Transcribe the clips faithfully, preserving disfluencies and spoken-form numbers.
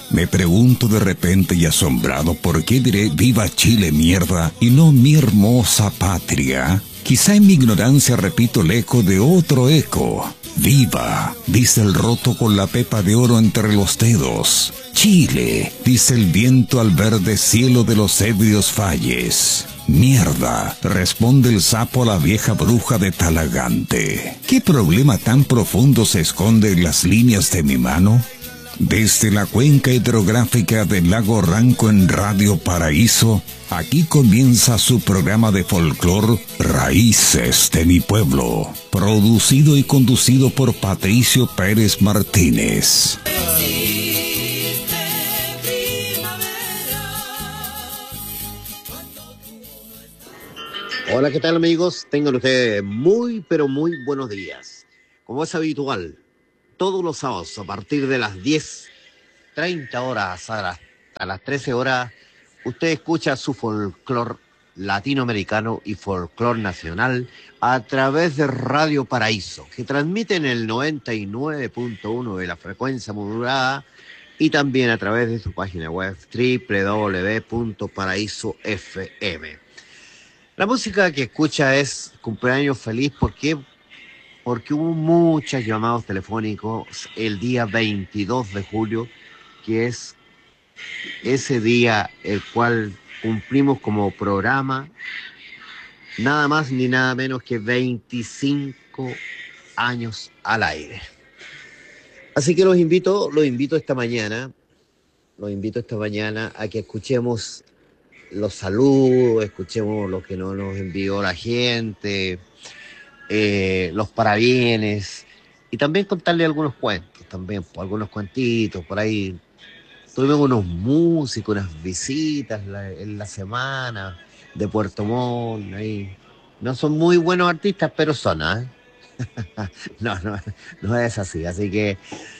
Me pregunto de repente y asombrado por qué diré viva Chile mierda y no mi hermosa patria. Quizá en mi ignorancia repito el eco de otro eco. Viva, dice el roto con la pepa de oro entre los dedos. Chile, dice el viento al verde cielo de los ebrios valles. Mierda, responde el sapo a la vieja bruja de Talagante. ¿Qué problema tan profundo se esconde en las líneas de mi mano? Desde la cuenca hidrográfica del lago Ranco en Radio Paraíso, aquí comienza su programa de folclor Raíces de mi Pueblo, producido y conducido por Patricio Pérez Martínez. Hola, ¿qué tal amigos? Tengan ustedes muy, pero muy buenos días. Como es habitual, todos los sábados a partir de las diez treinta horas a las, a las trece horas, usted escucha su folclor latinoamericano y folclor nacional a través de Radio Paraíso, que transmite en el noventa y nueve punto uno de la frecuencia modulada y también a través de su página web doble u doble u doble u punto paraíso f m. La música que escucha es Cumpleaños Feliz, ¿por qué? Porque hubo muchos llamados telefónicos el día veintidós de julio, que es ese día el cual cumplimos como programa nada más ni nada menos que veinticinco años al aire. Así que los invito, los invito esta mañana, los invito esta mañana a que escuchemos los saludos, escuchemos lo que no nos envió la gente, eh, los parabienes, y también contarle algunos cuentos, también, pues, algunos cuentitos, por ahí. Tuvimos unos músicos, unas visitas la, en la semana de Puerto Montt, ahí. No son muy buenos artistas, pero son, ¿eh? no, no, no es así, así que,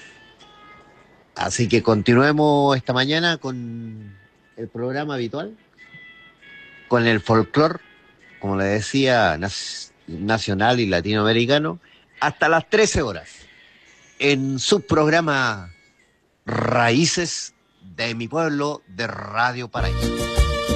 así que continuemos esta mañana con el programa habitual, con el folclor, como le decía, nas- nacional y latinoamericano, hasta las trece horas, en su programa Raíces de mi Pueblo de Radio Paraíso.